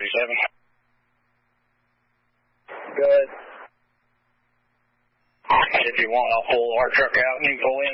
37. Good. If you want, I'll pull our truck out and you pull in.